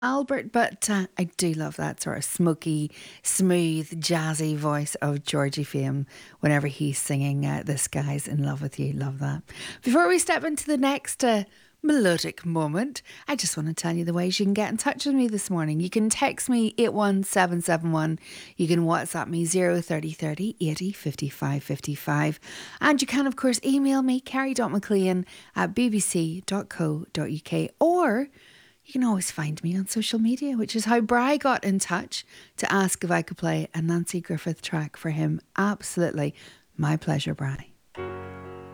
Albert, but I do love that sort of smoky, smooth, jazzy voice of Georgie Fame whenever he's singing This Guy's in Love with You. Love that. Before we step into the next melodic moment, I just want to tell you the ways you can get in touch with me this morning. You can text me 81771. You can WhatsApp me 03030 80 55 55. And you can, of course, email me, kerry.mclean at bbc.co.uk, or you can always find me on social media, which is how Bry got in touch to ask if I could play a Nancy Griffith track for him. Absolutely. My pleasure, Bry.